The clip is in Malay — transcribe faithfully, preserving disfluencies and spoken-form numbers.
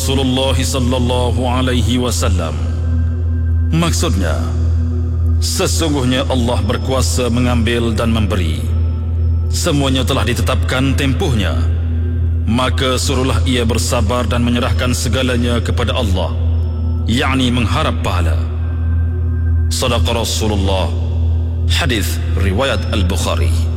Rasulullah sallallahu alaihi wasallam. Maksudnya, sesungguhnya Allah berkuasa mengambil dan memberi. Semuanya telah ditetapkan tempohnya. Maka suruhlah ia bersabar dan menyerahkan segalanya kepada Allah, yakni mengharap pahala. Sadaqa Rasulullah. Hadis riwayat Al-Bukhari.